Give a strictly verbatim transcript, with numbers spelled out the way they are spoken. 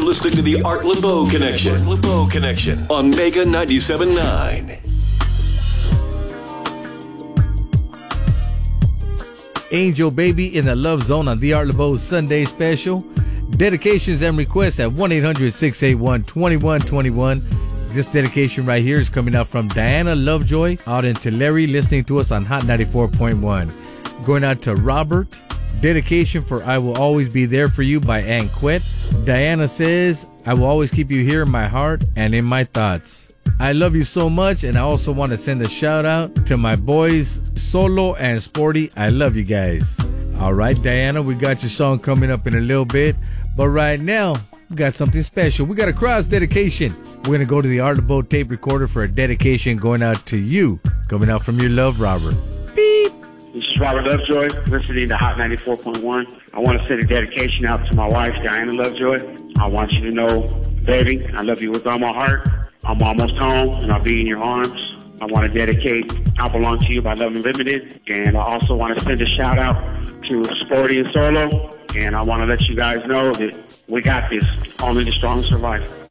listening to the Art Laboe Connection. Art Laboe Connection on Mega ninety-seven point nine. Angel Baby in the Love Zone on the Art Laboe Sunday Special. Dedications and requests at one eight hundred, six eight one, two one two one. This dedication right here is coming out from Diana Lovejoy out in Tulare, listening to us on Hot ninety-four point one. Going out to Robert. Dedication for I Will Always Be There For You by Ann Quet. Diana says, I will always keep you here in my heart and in my thoughts. I love you so much, and I also want to send a shout out to my boys Solo and Sporty. I love you guys. All right, Diana, we got your song coming up in a little bit, but right now we got something special. We got a cross dedication. We're gonna go to the Art Laboe tape recorder for a dedication going out to you, coming out from your love, Robert. Beep. This is Robert Lovejoy, listening to Hot ninety-four point one. I want to send a dedication out to my wife, Diana Lovejoy. I want you to know, baby, I love you with all my heart. I'm almost home, and I'll be in your arms. I want to dedicate I Belong to You by Love Unlimited. And I also want to send a shout out to Sporty and Solo. And I want to let you guys know that we got this. Only the strong survive.